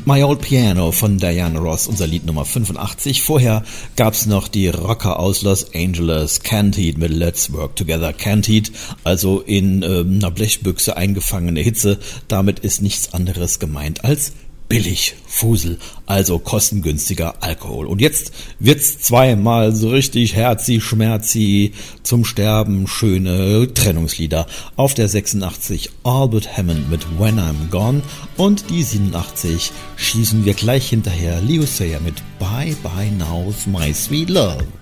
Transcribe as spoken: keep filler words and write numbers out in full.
My Old Piano von Diana Ross, unser Lied Nummer fünfundachtzig. Vorher gab's noch die Rocker aus Los Angeles, Candide mit Let's Work Together. Candide, also in ähm, einer Blechbüchse eingefangene Hitze. Damit ist nichts anderes gemeint als billig Fusel, also kostengünstiger Alkohol. Und jetzt wird's zweimal so richtig herzi, schmerzi, zum Sterben schöne Trennungslieder. Auf der sechsundachtzig Albert Hammond mit When I'm Gone und die siebenundachtzig schießen wir gleich hinterher Leo Sayer mit Bye Bye Now My Sweet Love.